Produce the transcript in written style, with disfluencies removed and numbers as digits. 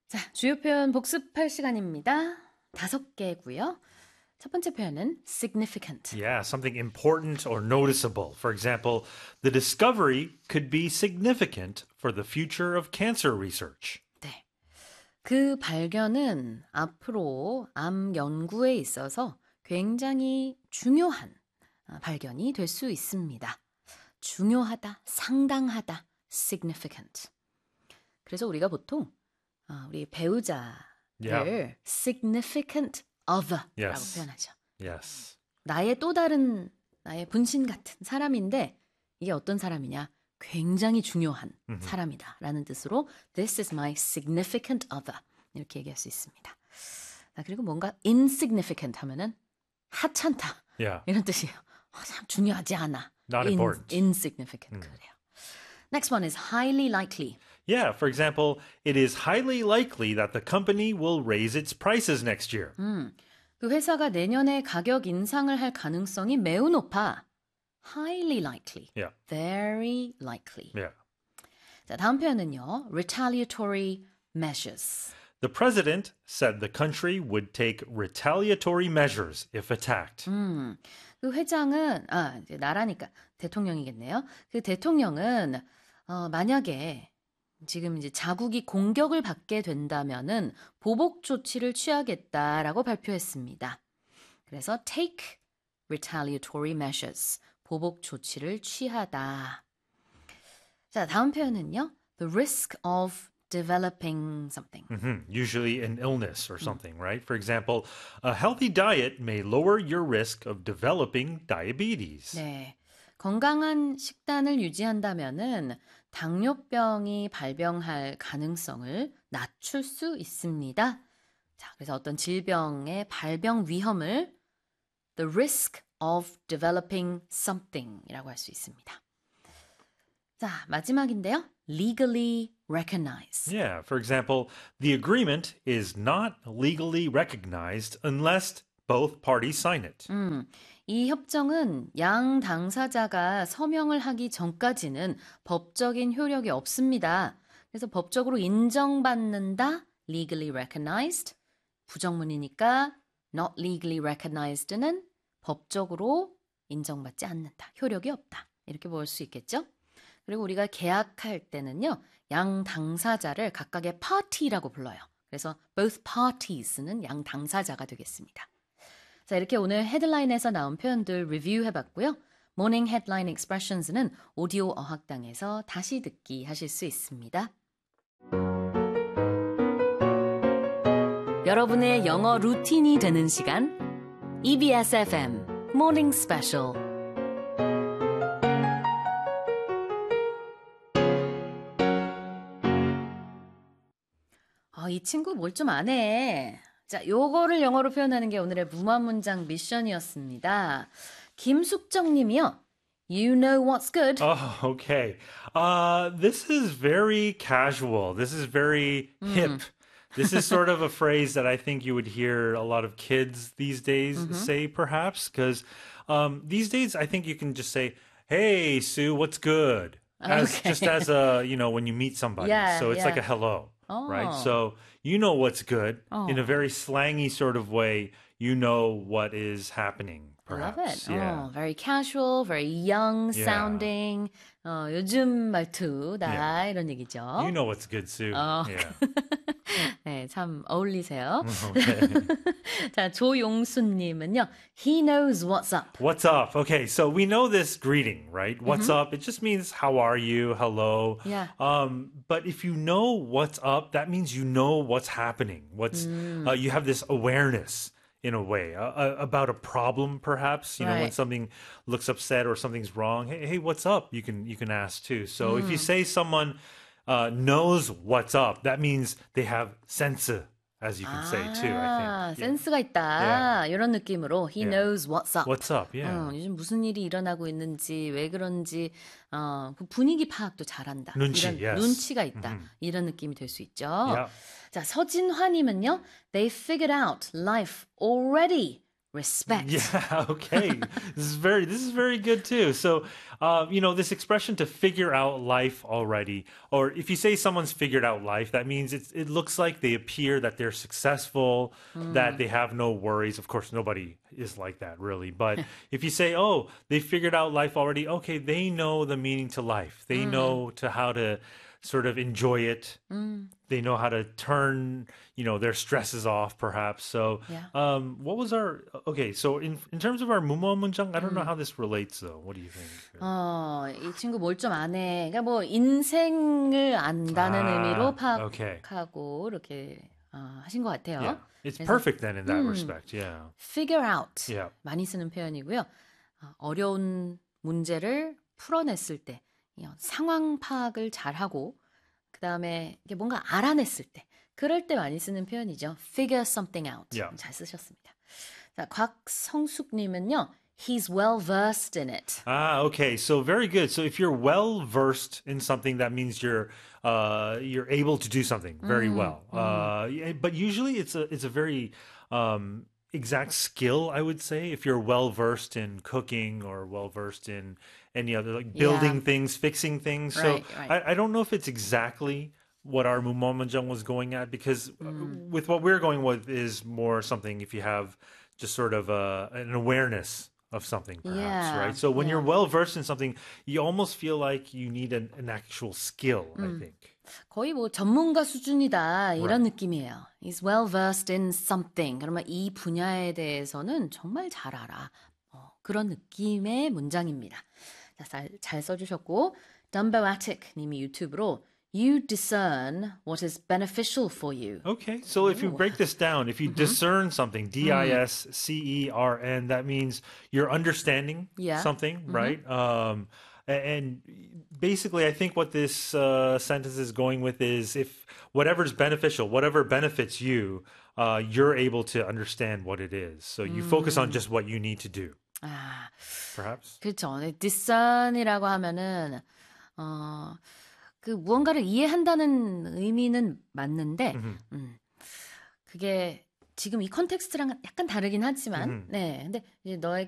자, 주요 표현 복습할 시간입니다. 5개고요. 첫 번째 표현은 significant. Yeah, something important or noticeable. For example, the discovery could be significant for the future of cancer research. 네. 그 발견은 앞으로 암 연구에 있어서 굉장히 중요한 발견이 될 수 있습니다. 중요하다, 상당하다, significant. 그래서 우리가 보통 우리 배우자를 Yeah. significant other라고 Yes. 표현하죠. Yes. 나의 또 다른 나의 분신 같은 사람인데 이게 어떤 사람이냐? 굉장히 중요한 사람이다라는 뜻으로 This is my significant other 이렇게 얘기할 수 있습니다. 그리고 뭔가 insignificant 하면은 하찮다 Yeah. 이런 뜻이에요. 참 중요하지 않아. Not important. Insignificant 그래요. Next one is highly likely. Yeah, for example, it is highly likely that the company will raise its prices next year. 그 회사가 내년에 가격 인상을 할 가능성이 매우 높아. Highly likely. Yeah. Very likely. Yeah. 자, 다음 표현은요. Retaliatory measures. The president said the country would take retaliatory measures if attacked. 그 회장은 이제 나라니까 대통령이겠네요. 그 대통령은 만약에 지금 이제 자국이 공격을 받게 된다면은 보복 조치를 취하겠다라고 발표했습니다. 그래서 take retaliatory measures. 보복 조치를 취하다. 자, 다음 표현은요. The risk of developing something. Usually an illness or something, right? For example, a healthy diet may lower your risk of developing diabetes. 네. 건강한 식단을 유지한다면은 당뇨병이 발병할 가능성을 낮출 수 있습니다. 자, 그래서 어떤 질병의 발병 위험을 the risk of developing something이라고 할 수 있습니다. 자, 마지막인데요. legally recognized. Yeah, for example, the agreement is not legally recognized unless both parties sign it. 이 협정은 양 당사자가 서명을 하기 전까지는 법적인 효력이 없습니다. 그래서 법적으로 인정받는다, legally recognized. 부정문이니까 not legally recognized는 법적으로 인정받지 않는다, 효력이 없다. 이렇게 볼 수 있겠죠? 그리고 우리가 계약할 때는요, 양 당사자를 각각의 party라고 불러요. 그래서 both parties는 양 당사자가 되겠습니다. 자, 이렇게 오늘 헤드라인에서 나온 표현들 리뷰해봤고요. 모닝 헤드라인 expressions는 오디오 어학당에서 다시 듣기 하실 수 있습니다. 여러분의 영어 루틴이 되는 시간 EBS FM Morning Special. 이 친구 뭘 좀 안 해. 자, 요거를 영어로 표현하는 게 오늘의 무한문장 미션이었습니다. 김숙정 님이요. You know what's good. Oh, okay. This is very casual. This is very hip. This is sort of a phrase that I think you would hear a lot of kids these days say, perhaps, because these days I think you can just say, "Hey, Sue, what's good?" Just as a, when you meet somebody. Yeah, so it's yeah. like a hello, right? Oh. So you know what's good Oh. in a very slangy sort of way. You know what is happening. I love Perhaps. it. Yeah. very casual, very young Yeah. sounding. 요즘 말투다 Yeah. 이런 얘기죠. You know what's good, Sue. Yeah. 네, 참 어울리세요. Okay. 자, 조용수님은요. He knows what's up. What's up? Okay, so we know this greeting, right? What's up? It just means how are you? Hello. Yeah. But if you know what's up, that means you know what's happening. You have this awareness in a way about a problem, perhaps. When Right. something looks upset or something's wrong. Hey, what's up? You can ask too. So if you say someone knows what's up, that means they have sense, as you can say too. I think. 센스가 있다. 이런 느낌으로 he Yeah. knows what's up. What's up? Yeah. 요즘 무슨 일이 일어나고 있는지 왜 그런지 그 분위기 파악도 잘한다. 눈치, 이런 yes. 눈치가 있다. 이런 느낌이 될 수 있죠. Yeah. 자, 서진화님은요. They figured out life already respect. Yeah, okay. This is very good too. So, this expression to figure out life already, or if you say someone's figured out life, that means it looks like they appear that they're successful, that they have no worries. Of course, nobody is like that really. But if you say, "Oh, they figured out life already," okay, they know the meaning to life. They know to how to sort of enjoy it. They know how to turn, their stresses off, perhaps. So, Yeah. what was okay, so in terms of our 무모 문장, I don't know how this relates though. What do you think? 이 친구 뭘 좀 아네. 그러니까 뭐 인생을 안다는 의미로 okay. 파악하고 이렇게 하신 것 같아요. Yeah. It's 그래서 perfect then in that respect. Yeah. figure out Yeah. 많이 쓰는 표현이고요. 어려운 문제를 풀어냈을 때 상황 파악을 잘하고 그다음에 이게 뭔가 알아냈을 때 그럴 때 많이 쓰는 표현이죠. figure something out. Yeah. 잘 쓰셨습니다. 자, 곽성숙님은요. He's well versed in it. Okay. So very good. So if you're well versed in something, that means you're able to do something very well. But usually it's a very exact skill, I would say. If you're well versed in cooking or well versed in any other like building things, fixing things. So Right. I don't know if it's exactly what our 무모문장 was going at because with what we're going with is more something if you have just sort of an awareness of something, perhaps, Yeah, right? So when yeah. you're well versed in something, you almost feel like you need an actual skill, I think. 거의 뭐 전문가 수준이다 이런 느낌이에요. He's well versed in something. 그러면 이 분야에 대해서는 정말 잘 알아. 그런 느낌의 문장입니다. 자, 잘 써주셨고 Dumboatic 님이 유튜브로 You discern what is beneficial for you. Okay, so if you break this down, if you discern something, DISCERN, that means you're understanding Yeah. something, right? And basically, I think what this sentence is going with is if whatever's beneficial, whatever benefits you, you're able to understand what it is. So you focus on just what you need to do, perhaps. 그렇죠. discern이라고 하면은 그 무언가를 이해한다는 의미는 맞는데 그게 지금 이 컨텍스트랑 약간 다르긴 하지만 네. 근데 이제 너에게